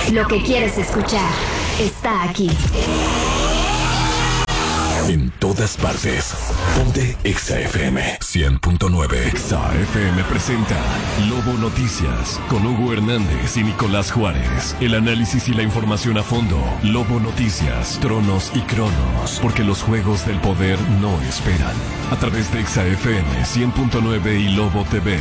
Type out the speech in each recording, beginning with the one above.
Lo que quieres escuchar está aquí. En todas partes. Ponte Exa FM 100.9. Exa FM presenta Lobo Noticias con Hugo Hernández y Nicolás Juárez. El análisis y la información a fondo. Lobo Noticias, Tronos y Cronos. Porque los juegos del poder no esperan. A través de Exa FM 100.9 y Lobo TV.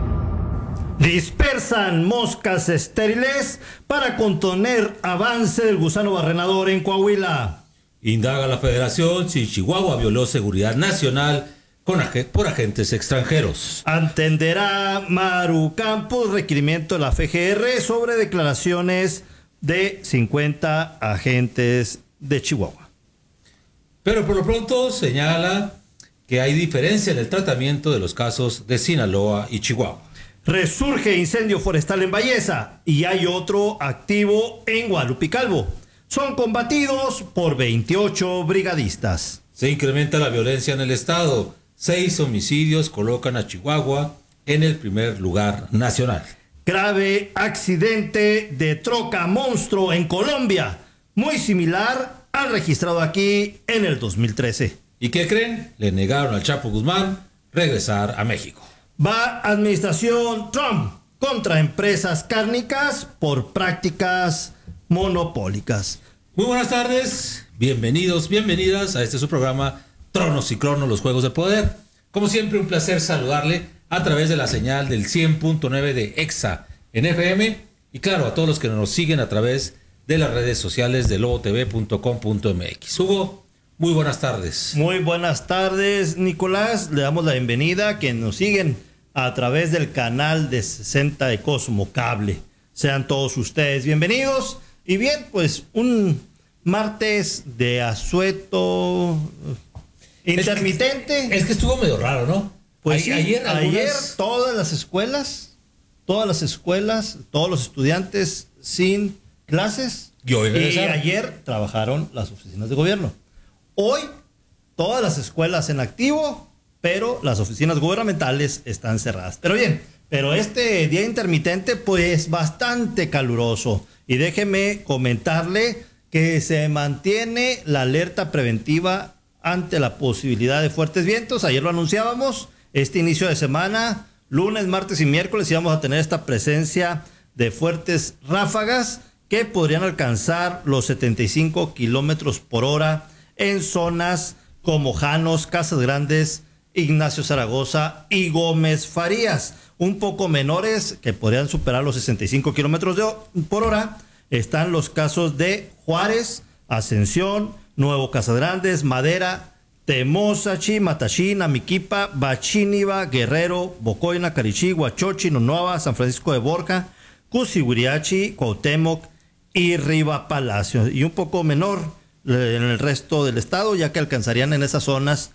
Dispersan moscas estériles para contener avance del gusano barrenador en Coahuila. Indaga la Federación si Chihuahua violó seguridad nacional por agentes extranjeros. Atenderá Maru Campos requerimiento de la FGR sobre declaraciones de 50 agentes de Chihuahua. Pero por lo pronto señala que hay diferencia en el tratamiento de los casos de Sinaloa y Chihuahua. Resurge incendio forestal en Valleza y hay otro activo en Guadalupe Calvo. Son combatidos por 28 brigadistas. Se incrementa la violencia en el estado. 6 homicidios colocan a Chihuahua en el primer lugar nacional. Grave accidente de troca monstruo en Colombia, muy similar al registrado aquí en el 2013. ¿Y qué creen? Le negaron al Chapo Guzmán regresar a México. Va administración Trump contra empresas cárnicas por prácticas monopólicas. Muy buenas tardes, bienvenidos, bienvenidas a este su programa Tronos y Cronos, los Juegos de Poder. Como siempre, un placer saludarle a través de la señal del 100.9 de Exa en FM y claro, a todos los que nos siguen a través de las redes sociales de lobotv.com.mx. Hugo, muy buenas tardes. Muy buenas tardes, Nicolás. Le damos la bienvenida a quienes nos siguen a través del canal de 60 de Cosmo Cable. Sean todos ustedes bienvenidos. Y bien, pues un martes de asueto intermitente. Es que estuvo medio raro, ¿no? Pues sí, ayer todas las escuelas, todos los estudiantes sin clases. Y ayer trabajaron las oficinas de gobierno. Hoy, todas las escuelas en activo, pero las oficinas gubernamentales están cerradas. Pero este día intermitente, pues bastante caluroso. Y déjeme comentarle que se mantiene la alerta preventiva ante la posibilidad de fuertes vientos. Ayer lo anunciábamos, este inicio de semana, lunes, martes y miércoles íbamos a tener esta presencia de fuertes ráfagas que podrían alcanzar los 75 kilómetros por hora en zonas como Janos, Casas Grandes, Ignacio Zaragoza y Gómez Farías. Un poco menores, que podrían superar los 65 kilómetros por hora, están los casos de Juárez, Ascensión, Nuevo Casas Grandes, Madera, Temozachi, Matachín, Amiquipa, Bachíniva, Guerrero, Bocoina, Carichí, Huachochi, Nonuava, San Francisco de Borja, Cusihuiriachi, Cuauhtémoc y Riva Palacio. Y un poco menor en el resto del estado, ya que alcanzarían en esas zonas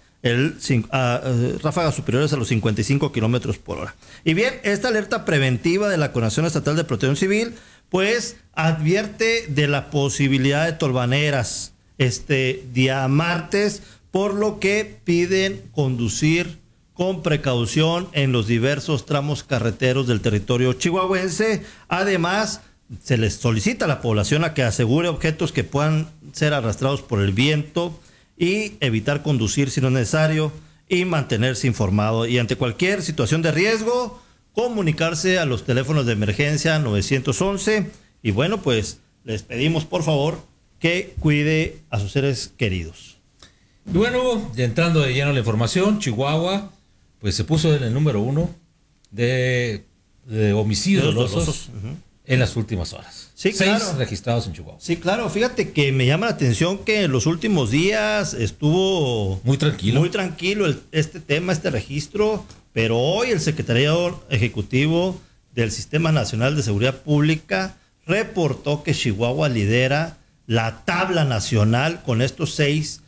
ráfagas superiores a los 55 kilómetros por hora. Y bien, esta alerta preventiva de la Coordinación Estatal de Protección Civil, pues advierte de la posibilidad de tolvaneras este día martes, por lo que piden conducir con precaución en los diversos tramos carreteros del territorio chihuahuense. Además, se les solicita a la población a que asegure objetos que puedan ser arrastrados por el viento y evitar conducir si no es necesario y mantenerse informado. Y ante cualquier situación de riesgo, comunicarse a los teléfonos de emergencia 911. Y bueno, pues les pedimos por favor que cuide a sus seres queridos. Y bueno, ya entrando de lleno a la información, Chihuahua pues se puso en el número 1 de homicidios dolosos en las últimas horas. Sí, 6 claro. registrados en Chihuahua. Sí, claro. Fíjate que me llama la atención que en los últimos días estuvo muy tranquilo este tema, este registro, pero hoy el secretario ejecutivo del Sistema Nacional de Seguridad Pública reportó que Chihuahua lidera la tabla nacional con estos seis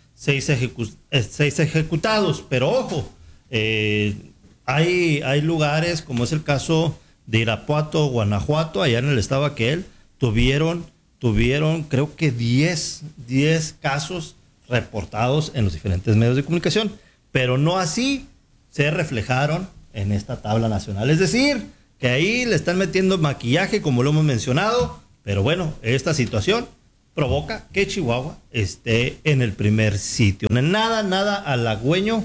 ejecutados. Pero ojo, hay lugares como es el caso de Irapuato, Guanajuato, allá en el estado aquel, tuvieron creo que 10 casos reportados en los diferentes medios de comunicación, pero no así se reflejaron en esta tabla nacional. Es decir, que ahí le están metiendo maquillaje, como lo hemos mencionado, Pero bueno, esta situación provoca que Chihuahua esté en el primer sitio. Nada halagüeño,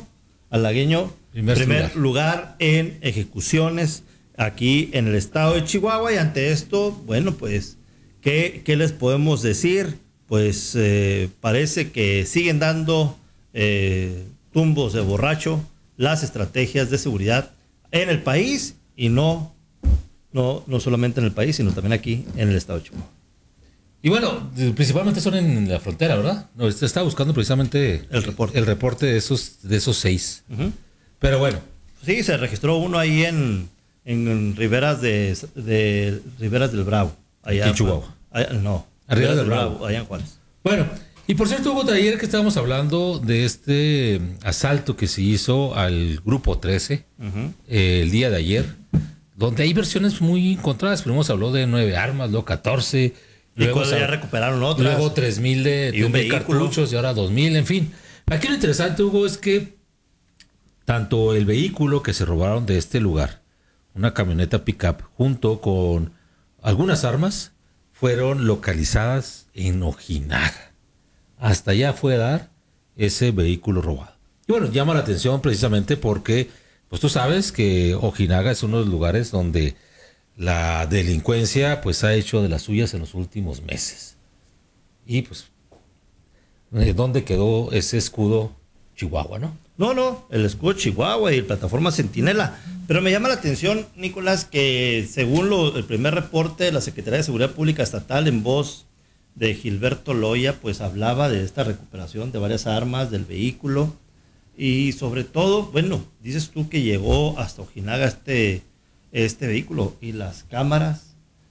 primer lugar en ejecuciones aquí en el estado de Chihuahua. Y ante esto, bueno, pues, ¿qué les podemos decir? Pues parece que siguen dando tumbos de borracho las estrategias de seguridad en el país, y no solamente en el país, sino también aquí en el estado de Chihuahua. Y bueno, principalmente son en la frontera, ¿verdad? No, estaba buscando precisamente el reporte de esos 6. Uh-huh. Pero bueno. Sí, se registró uno ahí en Riberas de Riberas del Bravo. Allá en Chihuahua. Riberas del Bravo, allá en Juárez. Bueno, y por cierto, Hugo, ayer que estábamos hablando de este asalto que se hizo al Grupo 13, uh-huh, el día de ayer, donde hay versiones muy encontradas. Primero se habló de 9 armas, luego 14... Luego ya recuperaron otras. Luego 3,000 de cartuchos y ahora 2,000, en fin. Aquí lo interesante, Hugo, es que tanto el vehículo que se robaron de este lugar, una camioneta pickup, junto con algunas armas, fueron localizadas en Ojinaga. Hasta allá fue a dar ese vehículo robado. Y bueno, llama la atención precisamente porque, pues tú sabes que Ojinaga es uno de los lugares donde la delincuencia pues ha hecho de las suyas en los últimos meses. Y pues, ¿dónde quedó ese escudo Chihuahua, no? No, el escudo Chihuahua y la plataforma Centinela. Pero me llama la atención, Nicolás, que según el primer reporte de la Secretaría de Seguridad Pública Estatal, en voz de Gilberto Loya, pues hablaba de esta recuperación de varias armas, del vehículo. Y sobre todo, bueno, dices tú que llegó hasta Ojinaga este vehículo y las cámaras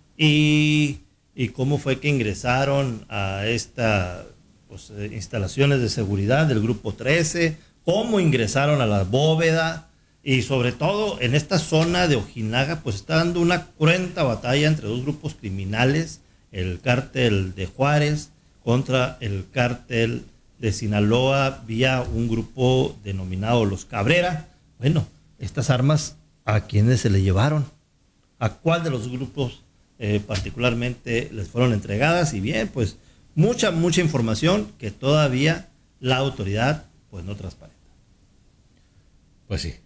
y cómo fue que ingresaron a estas instalaciones de seguridad del Grupo 13, cómo ingresaron a la bóveda, y sobre todo en esta zona de Ojinaga pues está dando una cruenta batalla entre dos grupos criminales, el cártel de Juárez contra el cártel de Sinaloa vía un grupo denominado Los Cabrera. Bueno, estas armas, ¿a quiénes se le llevaron? ¿A cuál de los grupos particularmente les fueron entregadas? Y bien, pues mucha información que todavía la autoridad pues no transparenta. Pues sí.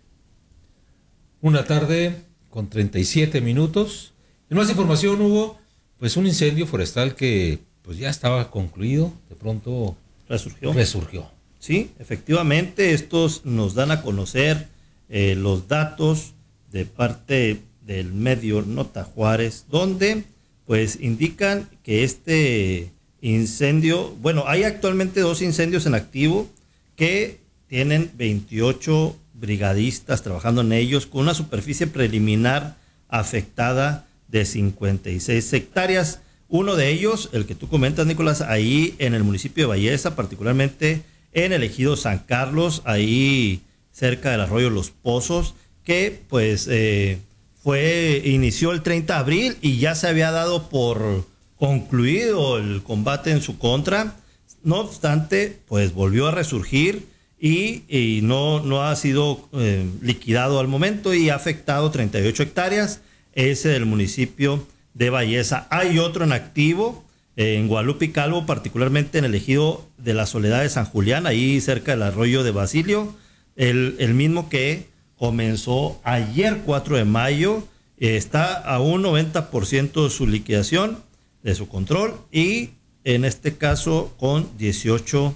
Una tarde con 37 minutos. En más información, Hugo, pues un incendio forestal que pues ya estaba concluido, de pronto resurgió. Sí, efectivamente, estos nos dan a conocer los datos de parte del medio Nota Juárez, donde pues indican que este incendio, bueno, hay actualmente 2 incendios en activo que tienen 28 brigadistas trabajando en ellos, con una superficie preliminar afectada de 56 hectáreas. Uno de ellos, el que tú comentas, Nicolás, ahí en el municipio de Balleza, particularmente en el ejido San Carlos, ahí cerca del arroyo Los Pozos, que pues inició el 30 de abril y ya se había dado por concluido el combate en su contra. No obstante, pues volvió a resurgir y no ha sido liquidado al momento y ha afectado 38 hectáreas, ese del municipio de Balleza. Hay otro en activo en Guadalupe y Calvo, particularmente en el ejido de la Soledad de San Julián, ahí cerca del arroyo de Basilio, el mismo que comenzó ayer 4 de mayo, está a un 90% de su liquidación, de su control, y en este caso con 18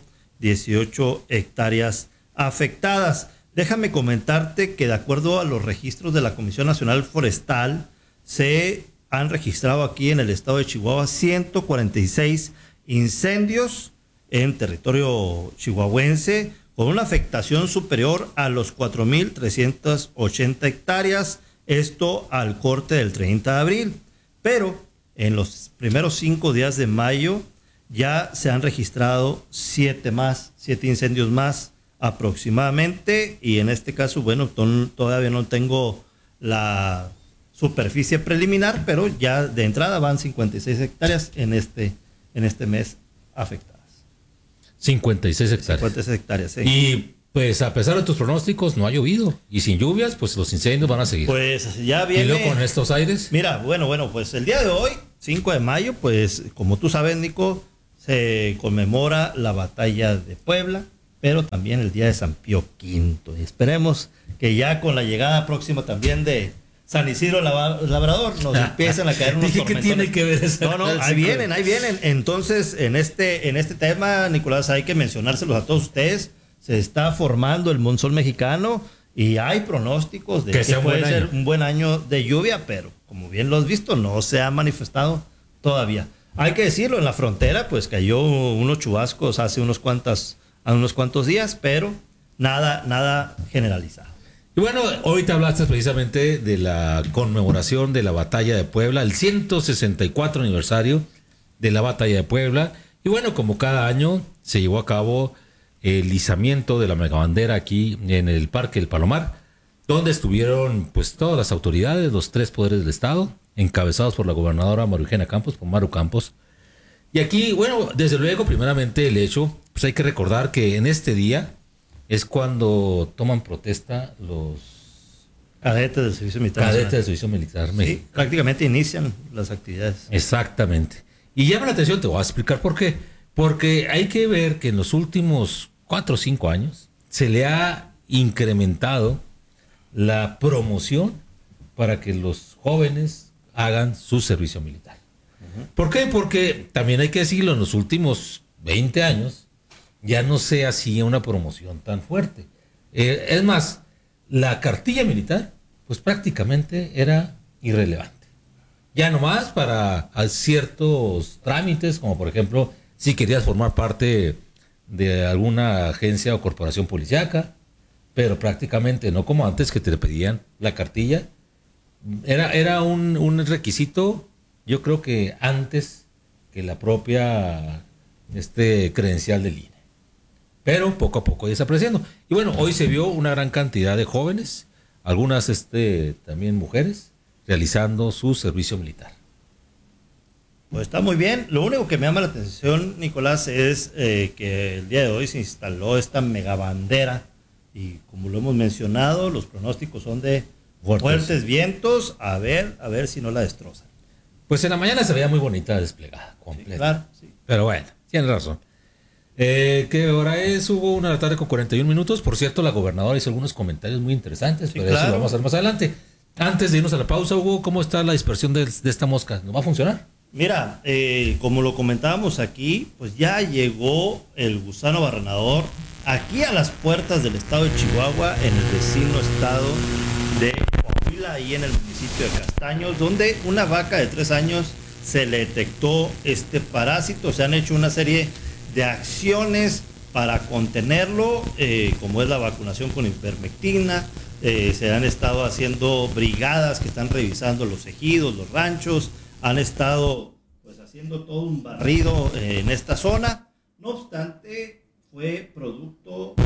hectáreas afectadas. Déjame comentarte que de acuerdo a los registros de la Comisión Nacional Forestal, se han registrado aquí en el estado de Chihuahua 146 incendios en territorio chihuahuense, con una afectación superior a los 4,380 hectáreas, esto al corte del 30 de abril. Pero en los primeros 5 días de mayo ya se han registrado 7 incendios más aproximadamente, y en este caso, bueno, todavía no tengo la superficie preliminar, pero ya de entrada van 56 hectáreas en este mes afectadas. 56 hectáreas. 56 hectáreas, sí. Y pues a pesar de tus pronósticos no ha llovido, y sin lluvias pues los incendios van a seguir. Pues ya viene. ¿Y luego con estos aires? Mira, bueno, pues el día de hoy 5 de mayo, pues como tú sabes, Nico, se conmemora la batalla de Puebla, pero también el día de San Pío V. Y esperemos que ya con la llegada próxima también de San Isidro Labrador nos empiezan a caer unos tormentones. ¿Qué tiene que ver eso? No, ahí vienen. Entonces, en este tema, Nicolás, hay que mencionárselos a todos ustedes. Se está formando el monzón mexicano y hay pronósticos de que puede ser un buen año de lluvia, pero como bien lo has visto, no se ha manifestado todavía. Hay que decirlo, en la frontera pues cayó unos chubascos hace unos cuantos días, pero nada generalizado. Y bueno, hoy te hablaste precisamente de la conmemoración de la Batalla de Puebla, el 164 aniversario de la Batalla de Puebla. Y bueno, como cada año se llevó a cabo el izamiento de la megabandera aquí en el Parque del Palomar, donde estuvieron pues todas las autoridades, los 3 poderes del Estado, encabezados por la gobernadora María Eugenia Campos, por Maru Campos. Y aquí, bueno, desde luego, primeramente el hecho, pues hay que recordar que en este día es cuando toman protesta los cadetes del Servicio Militar. Cadetes del Servicio Militar. Sí, prácticamente inician las actividades. Exactamente. Y llama la atención, te voy a explicar por qué. Porque hay que ver que en los últimos 4 o 5 años se le ha incrementado la promoción para que los jóvenes hagan su servicio militar. ¿Por qué? Porque también hay que decirlo, en los últimos 20 años ya no se hacía una promoción tan fuerte. Es más, la cartilla militar pues prácticamente era irrelevante. Ya nomás para ciertos trámites, como por ejemplo, si querías formar parte de alguna agencia o corporación policíaca, pero prácticamente no como antes que te pedían la cartilla. Era un requisito, yo creo que antes que la propia credencial del INE. Pero poco a poco desapareciendo. Y bueno, hoy se vio una gran cantidad de jóvenes, algunas también mujeres, realizando su servicio militar. Pues está muy bien. Lo único que me llama la atención, Nicolás, es que el día de hoy se instaló esta megabandera y como lo hemos mencionado, los pronósticos son de fuertes vientos. A ver si no la destrozan. Pues en la mañana se veía muy bonita desplegada, completa. Sí, claro, sí. Pero bueno, tienes razón. ¿Qué hora es? Hubo 1:41 de 41 minutos. Por cierto, la gobernadora hizo algunos comentarios muy interesantes, sí, pero claro, eso lo vamos a hacer más adelante. Antes de irnos a la pausa, Hugo, ¿cómo está la dispersión de esta mosca? ¿No va a funcionar? Mira, como lo comentábamos aquí, pues ya llegó el gusano barrenador aquí a las puertas del estado de Chihuahua, en el vecino estado de Coahuila, ahí en el municipio de Castaños, donde una vaca de 3 años se le detectó este parásito. Se han hecho una serie de acciones para contenerlo, como es la vacunación con ivermectina. Se han estado haciendo brigadas que están revisando los ejidos, los ranchos, han estado pues haciendo todo un barrido en esta zona. No obstante, fue producto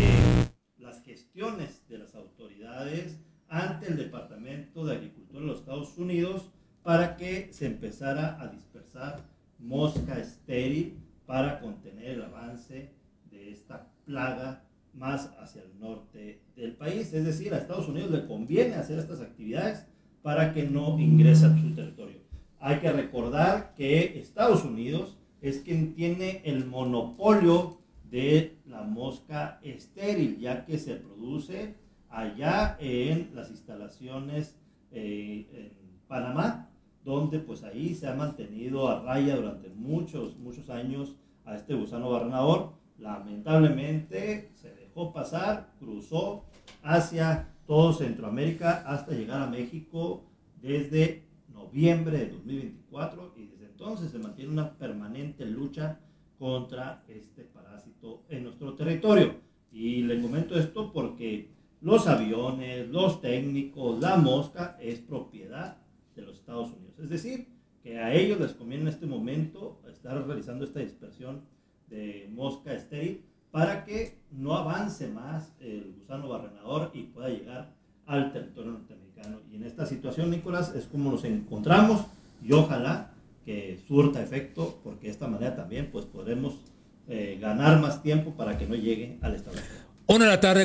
de las gestiones de las autoridades ante el Departamento de Agricultura de los Estados Unidos para que se empezara a dispersar mosca estéril para contener el avance de esta plaga más hacia el norte del país. Es decir, a Estados Unidos le conviene hacer estas actividades para que no ingrese a su territorio. Hay que recordar que Estados Unidos es quien tiene el monopolio de la mosca estéril, ya que se produce allá en las instalaciones en Panamá, donde pues ahí se ha mantenido a raya durante muchos años a este gusano barrenador. Lamentablemente se dejó pasar, cruzó hacia todo Centroamérica hasta llegar a México desde noviembre de 2024 y desde entonces se mantiene una permanente lucha contra este parásito en nuestro territorio. Y le comento esto porque los aviones, los técnicos, la mosca es propiedad de los Estados Unidos. Es decir, que a ellos les conviene en este momento estar realizando esta dispersión de mosca estéril para que no avance más el gusano barrenador y pueda llegar al territorio norteamericano. Y en esta situación, Nicolás, es como nos encontramos y ojalá que surta efecto, porque de esta manera también pues podremos ganar más tiempo para que no llegue al establecimiento.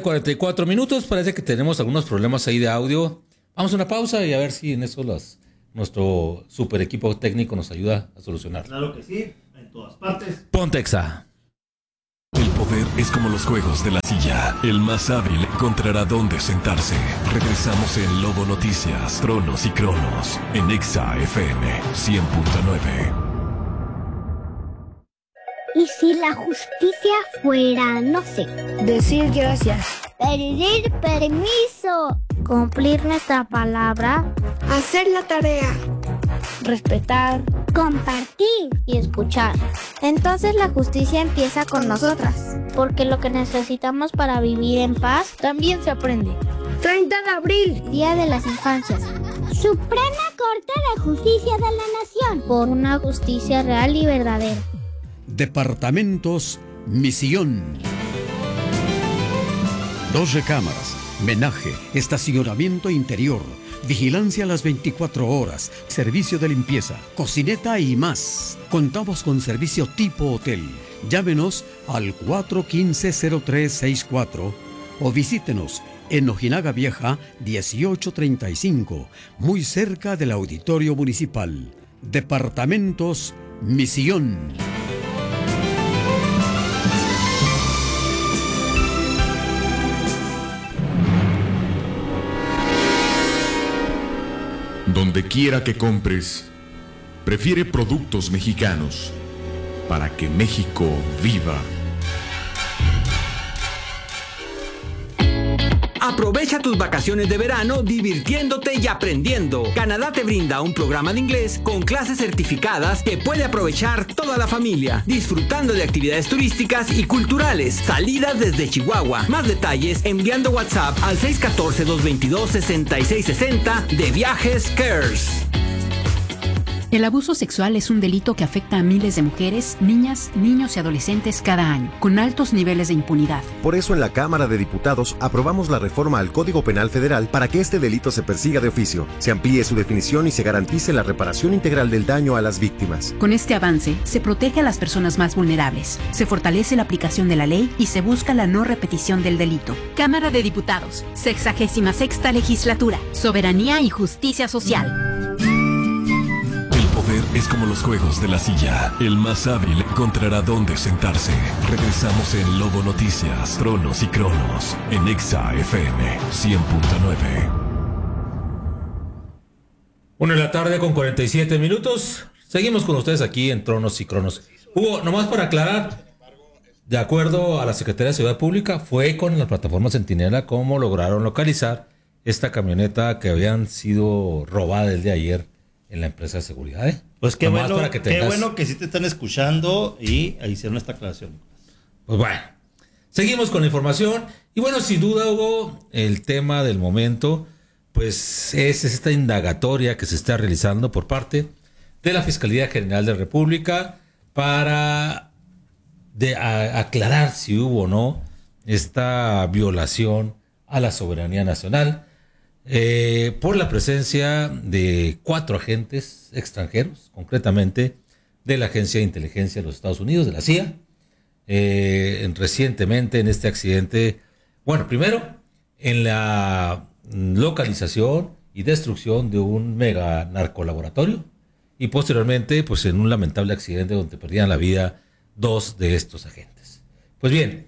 1:44 p.m. Parece que tenemos algunos problemas ahí de audio. Vamos a una pausa y a ver si en eso nuestro super equipo técnico nos ayuda a solucionar. Claro que sí, en todas partes. Ponte Exa. El poder es como los juegos de la silla. El más hábil encontrará dónde sentarse. Regresamos en Lobo Noticias, Tronos y Cronos, en Exa FM 100.9. ¿Y si la justicia fuera, no sé, decir gracias, pedir permiso, cumplir nuestra palabra, hacer la tarea, respetar, compartir y escuchar? Entonces la justicia empieza con nosotras, porque lo que necesitamos para vivir en paz también se aprende. 30 de abril, Día de las Infancias. Suprema Corte de Justicia de la Nación, por una justicia real y verdadera. Departamentos Misión. 2 recámaras, menaje, estacionamiento interior, vigilancia a las 24 horas, servicio de limpieza, cocineta y más. Contamos con servicio tipo hotel. Llámenos al 415-0364 o visítenos en Ojinaga Vieja 1835, muy cerca del Auditorio Municipal. Departamentos Misión. Donde quiera que compres, prefiere productos mexicanos para que México viva. Aprovecha tus vacaciones de verano divirtiéndote y aprendiendo. Canadá te brinda un programa de inglés con clases certificadas que puede aprovechar toda la familia, disfrutando de actividades turísticas y culturales, salidas desde Chihuahua. Más detalles enviando WhatsApp al 614-222-6660 de Viajes Cares. El abuso sexual es un delito que afecta a miles de mujeres, niñas, niños y adolescentes cada año, con altos niveles de impunidad. Por eso en la Cámara de Diputados aprobamos la reforma al Código Penal Federal para que este delito se persiga de oficio, se amplíe su definición y se garantice la reparación integral del daño a las víctimas. Con este avance, se protege a las personas más vulnerables, se fortalece la aplicación de la ley y se busca la no repetición del delito. Cámara de Diputados, 66ª Legislatura, Soberanía y Justicia Social. Es como los juegos de la silla. El más hábil encontrará dónde sentarse. Regresamos en Lobo Noticias, Tronos y Cronos, en Exa FM 100.9. 1:47 PM. Seguimos con ustedes aquí en Tronos y Cronos. Hugo, nomás para aclarar, de acuerdo a la Secretaría de Seguridad Pública, fue con la plataforma Centinela cómo lograron localizar esta camioneta que habían sido robada el día de ayer en la empresa de seguridad, ¿eh? Pues qué bueno, qué bueno que sí te están escuchando y hicieron esta aclaración. Pues bueno, seguimos con la información. Y bueno, sin duda, Hugo, el tema del momento, pues es esta indagatoria que se está realizando por parte de la Fiscalía General de la República para aclarar si hubo o no esta violación a la soberanía nacional. Por la presencia de 4 agentes extranjeros, concretamente de la Agencia de Inteligencia de los Estados Unidos, de la CIA, recientemente en este accidente, bueno, primero en la localización y destrucción de un mega narcolaboratorio y posteriormente pues en un lamentable accidente donde perdían la vida 2 de estos agentes. Pues bien,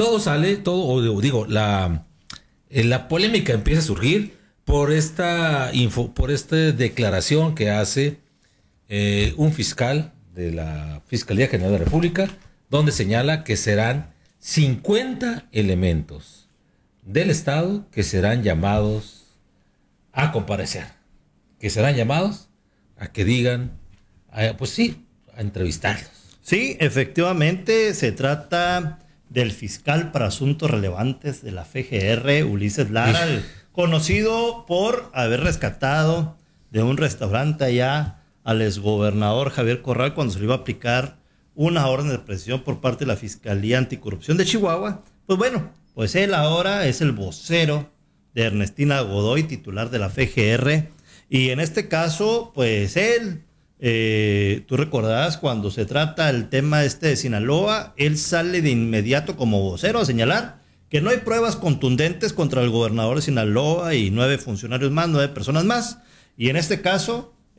la polémica empieza a surgir por esta declaración que hace un fiscal de la Fiscalía General de la República, donde señala que serán 50 elementos del Estado que serán llamados a comparecer, que serán llamados a que digan, pues sí, a entrevistarlos. Sí, efectivamente se trata del fiscal para asuntos relevantes de la FGR, Ulises Lara, conocido por haber rescatado de un restaurante allá al exgobernador Javier Corral cuando se le iba a aplicar una orden de presión por parte de la Fiscalía Anticorrupción de Chihuahua. Pues bueno, pues él ahora es el vocero de Ernestina Godoy, titular de la FGR, y en este caso, pues él, tú recordarás cuando se trata el tema de Sinaloa, él sale de inmediato como vocero a señalar que no hay pruebas contundentes contra el gobernador de Sinaloa y 9 funcionarios más, 9 personas más. Y en este caso,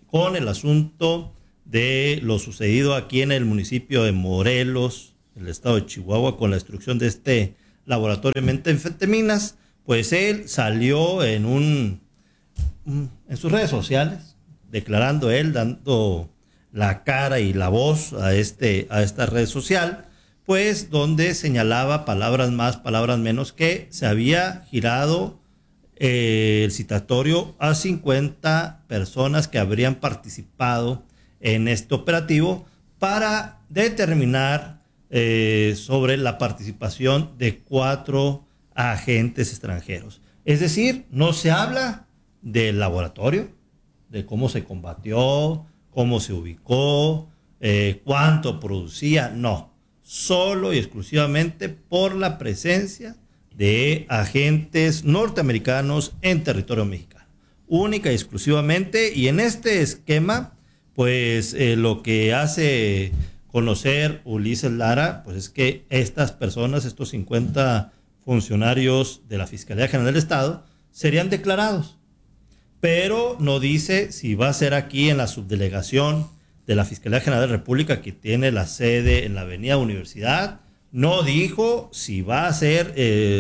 con el asunto de lo sucedido aquí en el municipio de Morelos, el estado de Chihuahua, con la destrucción de este laboratorio de metanfetaminas, pues él salió en sus redes sociales, declarando él, dando la cara y la voz a esta red social, pues donde señalaba palabras más, palabras menos, que se había girado el citatorio a 50 personas que habrían participado en este operativo para determinar sobre la participación de 4 agentes extranjeros. Es decir, no se habla del laboratorio, de cómo se combatió, cómo se ubicó, cuánto producía, no. Solo y exclusivamente por la presencia de agentes norteamericanos en territorio mexicano. Única y exclusivamente, y en este esquema, pues lo que hace conocer Ulises Lara, pues es que estas personas, estos 50 funcionarios de la Fiscalía General del Estado, serían declarados. Pero no dice si va a ser aquí en la subdelegación de la Fiscalía General de la República, que tiene la sede en la Avenida Universidad. No dijo si van a ser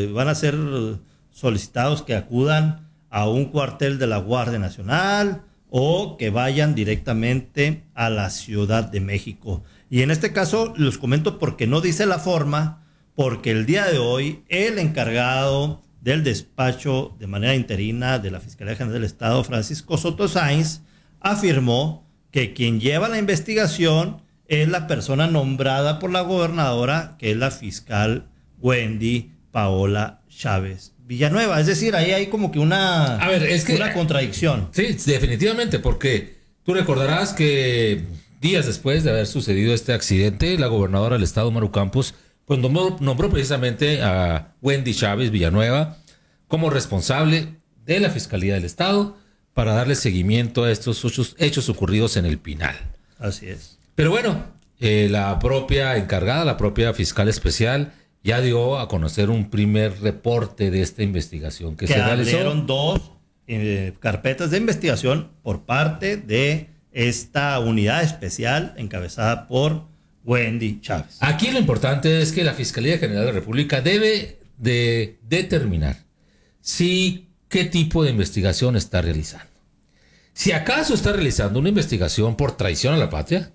solicitados que acudan a un cuartel de la Guardia Nacional o que vayan directamente a la Ciudad de México. Y en este caso los comento porque no dice la forma, porque el día de hoy el encargado del despacho de manera interina de la Fiscalía General del Estado, Francisco Soto Sainz, afirmó que quien lleva la investigación es la persona nombrada por la gobernadora, que es la fiscal Wendy Paola Chávez Villanueva. Es decir, ahí hay como que una contradicción. Sí, definitivamente, porque tú recordarás que días después de haber sucedido este accidente, la gobernadora del estado, Maru Campos, pues nombró precisamente a Wendy Chávez Villanueva como responsable de la Fiscalía del Estado para darle seguimiento a estos hechos ocurridos en el Pinal. Así es. Pero bueno, la propia encargada, la propia fiscal especial, ya dio a conocer un primer reporte de esta investigación que se realizó. Abrieron 2 carpetas de investigación por parte de esta unidad especial encabezada por Wendy Chávez. Aquí lo importante es que la Fiscalía General de la República debe de determinar qué tipo de investigación está realizando. Si acaso está realizando una investigación por traición a la patria,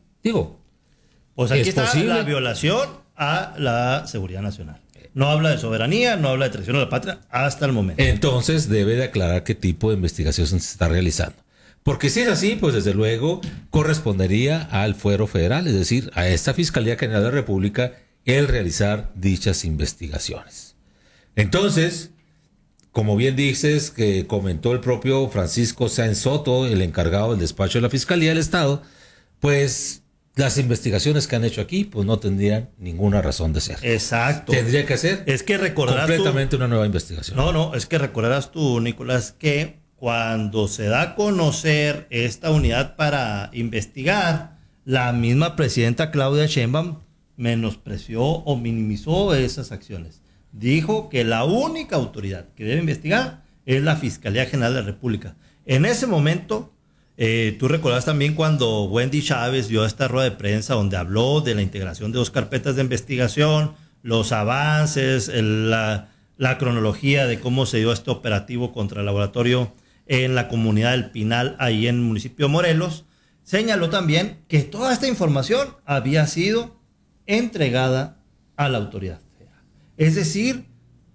pues aquí está la violación a la seguridad nacional. No habla de soberanía, no habla de traición a la patria hasta el momento. Entonces debe de aclarar qué tipo de investigación se está realizando. Porque si es así, pues desde luego correspondería al fuero federal, es decir, a esta Fiscalía General de la República, el realizar dichas investigaciones. Entonces, como bien dices, que comentó el propio Francisco Sáenz Soto, el encargado del despacho de la Fiscalía del Estado, pues las investigaciones que han hecho aquí, pues no tendrían ninguna razón de ser. Exacto. Tendría que ser completamente una nueva investigación. No, es que recordarás tú, Nicolás, que cuando se da a conocer esta unidad para investigar, la misma presidenta Claudia Sheinbaum menospreció o minimizó esas acciones. Dijo que la única autoridad que debe investigar es la Fiscalía General de la República. En ese momento, tú recordás también cuando Wendy Chávez dio esta rueda de prensa donde habló de la integración de 2 carpetas de investigación, los avances, la cronología de cómo se dio este operativo contra el laboratorio en la comunidad del Pinal, ahí en el municipio de Morelos. Señaló también que toda esta información había sido entregada a la autoridad federal. Es decir,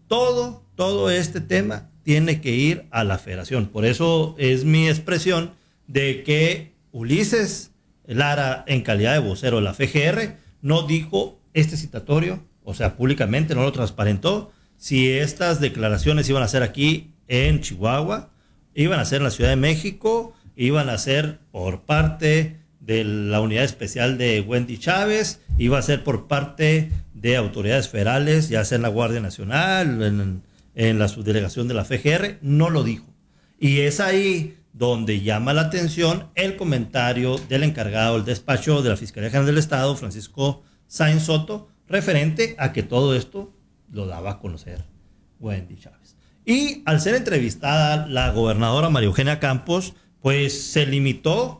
todo este tema tiene que ir a la federación. Por eso es mi expresión de que Ulises Lara, en calidad de vocero de la FGR, no dijo este citatorio, o sea, públicamente no lo transparentó, si estas declaraciones iban a ser aquí en Chihuahua, iban a ser en la Ciudad de México, iban a ser por parte de la unidad especial de Wendy Chávez, iba a ser por parte de autoridades federales, ya sea en la Guardia Nacional, en la subdelegación de la FGR, no lo dijo. Y es ahí donde llama la atención el comentario del encargado del despacho de la Fiscalía General del Estado, Francisco Sáenz Soto, referente a que todo esto lo daba a conocer Wendy Chávez. Y al ser entrevistada la gobernadora María Eugenia Campos, pues se limitó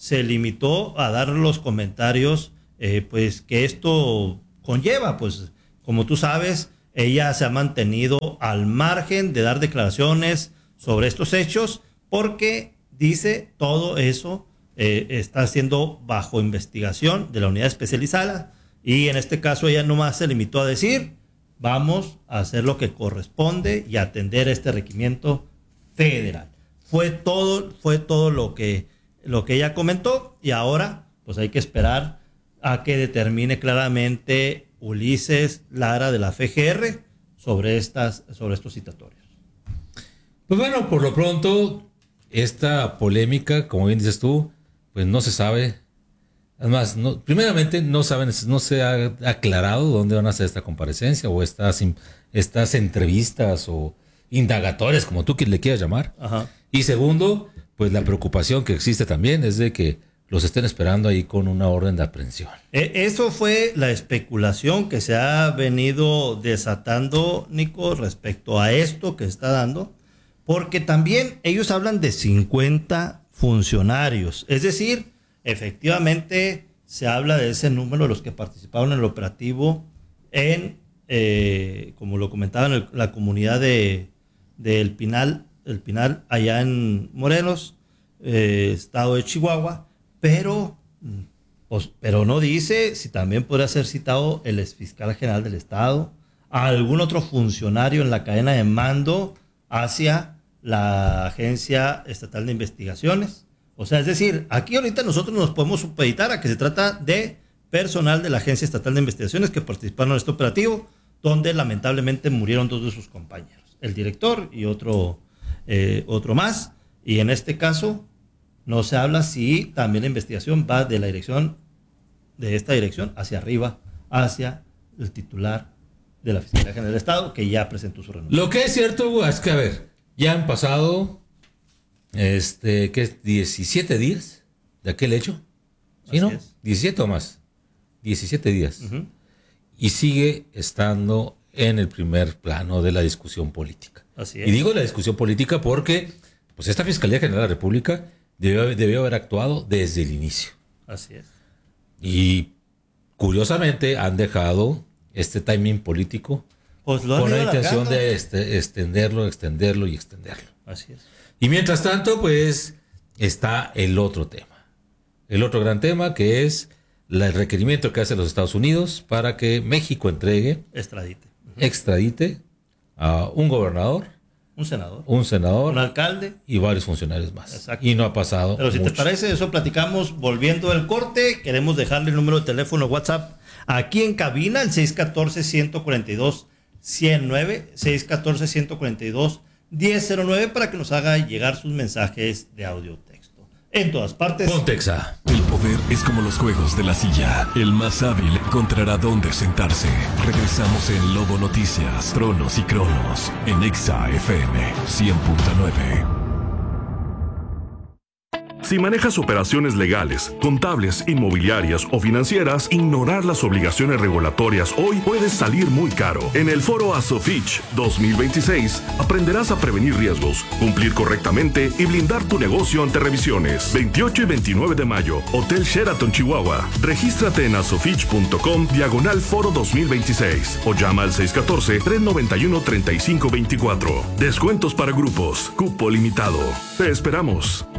se limitó a dar los comentarios pues que esto conlleva. Pues como tú sabes, ella se ha mantenido al margen de dar declaraciones sobre estos hechos porque dice todo eso está siendo bajo investigación de la unidad especializada, y en este caso ella nomás se limitó a decir: vamos a hacer lo que corresponde y atender este requerimiento federal. Fue todo lo que ella comentó, y ahora pues hay que esperar a que determine claramente Ulises Lara de la FGR sobre estos citatorios. Pues bueno, por lo pronto, esta polémica, como bien dices tú, pues no se sabe. Además, primeramente no se ha aclarado dónde van a hacer esta comparecencia o estas entrevistas o indagatorias, como tú le quieras llamar. Ajá. Y segundo, pues la preocupación que existe también es de que los estén esperando ahí con una orden de aprehensión. Eso fue la especulación que se ha venido desatando, Nico, respecto a esto que está dando, porque también ellos hablan de 50 funcionarios, es decir, efectivamente se habla de ese número de los que participaron en el operativo en, como lo comentaba, en la comunidad de El Pinal allá en Morelos, estado de Chihuahua, pero no dice si también podría ser citado el exfiscal general del estado, algún otro funcionario en la cadena de mando hacia la Agencia Estatal de Investigaciones. O sea, es decir, aquí ahorita nosotros nos podemos supeditar a que se trata de personal de la Agencia Estatal de Investigaciones que participaron en este operativo, donde lamentablemente murieron 2 de sus compañeros, el director y otro más. Y en este caso no se habla si también la investigación va de esta dirección hacia arriba, hacia el titular de la Fiscalía General del Estado, que ya presentó su renuncia. Lo que es cierto es que, a ver, ya han pasado, ¿qué es? 17 días de aquel hecho. ¿Sí, no? 17 o más. 17 días. Uh-huh. Y sigue estando en el primer plano de la discusión política. Así es. Y digo la discusión política porque pues esta Fiscalía General de la República debió haber actuado desde el inicio. Así es. Y curiosamente han dejado este timing político pues con la intención de extenderlo. Así es. Y mientras tanto, pues está el otro tema. El otro gran tema, que es el requerimiento que hace los Estados Unidos para que México extradite a un gobernador, un senador, un alcalde y varios funcionarios más. Exacto. Y no ha pasado. Pero si te parece, eso platicamos volviendo del corte. Queremos dejarle el número de teléfono WhatsApp aquí en cabina, el 614-142-109, 614-142-1009, para que nos haga llegar sus mensajes de audio texto. En todas partes. Pontexa. El poder es como los juegos de la silla. El más hábil encontrará dónde sentarse. Regresamos en Lobo Noticias, Tronos y Cronos, en Exa FM 100.9. Si manejas operaciones legales, contables, inmobiliarias o financieras, ignorar las obligaciones regulatorias hoy puede salir muy caro. En el foro ASOFICH 2026 aprenderás a prevenir riesgos, cumplir correctamente y blindar tu negocio ante revisiones. 28 y 29 de mayo, Hotel Sheraton, Chihuahua. Regístrate en asofich.com/foro 2026 o llama al 614-391-3524. Descuentos para grupos, cupo limitado. Te esperamos.